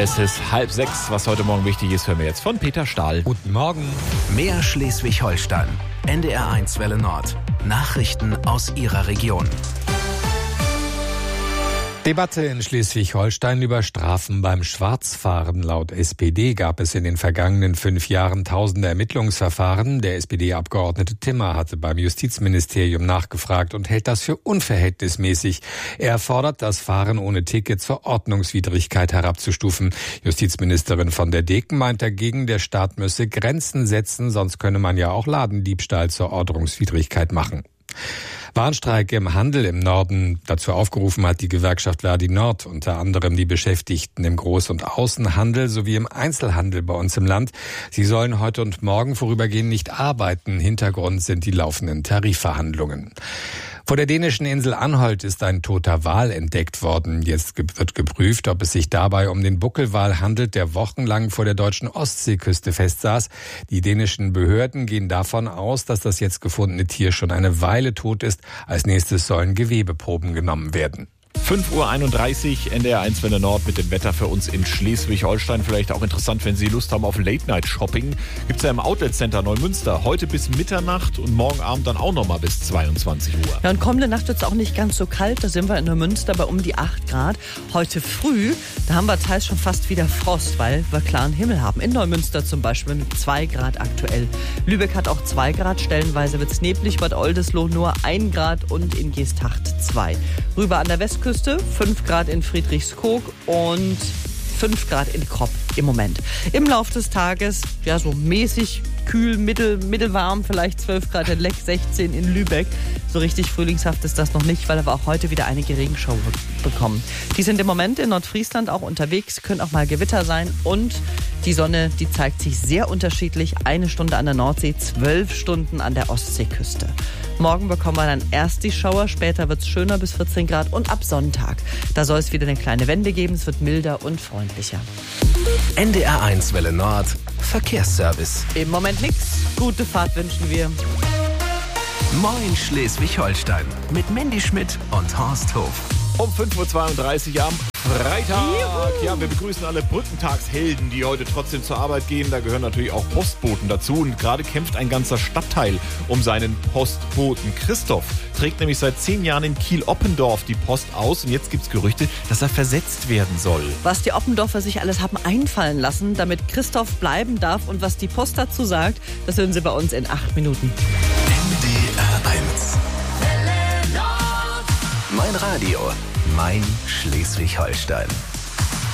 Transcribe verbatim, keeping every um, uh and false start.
Es ist halb sechs, was heute Morgen wichtig ist, hören wir jetzt von Peter Stahl. Guten Morgen. Mehr Schleswig-Holstein. N D R eins Welle Nord. Nachrichten aus Ihrer Region. Debatte in Schleswig-Holstein über Strafen beim Schwarzfahren. Laut S P D gab es in den vergangenen fünf Jahren tausende Ermittlungsverfahren. Der S P D-Abgeordnete Timmer hatte beim Justizministerium nachgefragt und hält das für unverhältnismäßig. Er fordert, das Fahren ohne Ticket zur Ordnungswidrigkeit herabzustufen. Justizministerin von der Deken meint dagegen, der Staat müsse Grenzen setzen, sonst könne man ja auch Ladendiebstahl zur Ordnungswidrigkeit machen. Warnstreik im Handel im Norden. Dazu aufgerufen hat die Gewerkschaft Verdi Nord unter anderem die Beschäftigten im Groß- und Außenhandel sowie im Einzelhandel bei uns im Land. Sie sollen heute und morgen vorübergehend nicht arbeiten. Hintergrund sind die laufenden Tarifverhandlungen. Vor der dänischen Insel Anholt ist ein toter Wal entdeckt worden. Jetzt wird geprüft, ob es sich dabei um den Buckelwal handelt, der wochenlang vor der deutschen Ostseeküste festsaß. Die dänischen Behörden gehen davon aus, dass das jetzt gefundene Tier schon eine Weile tot ist. Als nächstes sollen Gewebeproben genommen werden. fünf Uhr einunddreißig, N D R eins Welle Nord mit dem Wetter für uns in Schleswig-Holstein. Vielleicht auch interessant, wenn Sie Lust haben auf Late-Night-Shopping. Gibt's ja im Outlet-Center Neumünster. Heute bis Mitternacht und morgen Abend dann auch nochmal bis zweiundzwanzig Uhr. Ja, und kommende Nacht wird's auch nicht ganz so kalt. Da sind wir in Neumünster bei um die acht Grad. Heute früh, da haben wir teils schon fast wieder Frost, weil wir klaren Himmel haben. In Neumünster zum Beispiel mit zwei Grad aktuell. Lübeck hat auch zwei Grad. Stellenweise wird's neblig. Bad Oldesloe nur ein Grad und in Geesthacht zwei. Rüber an der Westküste fünf Grad in Friedrichskoog und fünf Grad in Kropp im Moment. Im Laufe des Tages, ja, so mäßig kühl, mittel, mittelwarm, vielleicht zwölf Grad in Leck, sechzehn in Lübeck. So richtig frühlingshaft ist das noch nicht, weil wir auch heute wieder einige Regenschauer bekommen. Die sind im Moment in Nordfriesland auch unterwegs, können auch mal Gewitter sein und die Sonne, die zeigt sich sehr unterschiedlich. Eine Stunde an der Nordsee, zwölf Stunden an der Ostseeküste. Morgen bekommen wir dann erst die Schauer, später wird es schöner bis vierzehn Grad und ab Sonntag, da soll es wieder eine kleine Wende geben, es wird milder und freundlicher. N D R eins Welle Nord. Verkehrsservice. Im Moment nichts. Gute Fahrt wünschen wir. Moin Schleswig-Holstein. Mit Mandy Schmidt und Horst Hof. Um fünf Uhr zweiunddreißig am Freitag. Juhu. Ja, wir begrüßen alle Brückentagshelden, die heute trotzdem zur Arbeit gehen. Da gehören natürlich auch Postboten dazu. Und gerade kämpft ein ganzer Stadtteil um seinen Postboten. Christoph trägt nämlich seit zehn Jahren in Kiel-Oppendorf die Post aus. Und jetzt gibt es Gerüchte, dass er versetzt werden soll. Was die Oppendorfer sich alles haben einfallen lassen, damit Christoph bleiben darf und was die Post dazu sagt, das hören Sie bei uns in acht Minuten. N D R eins. Mein Radio, mein Schleswig-Holstein.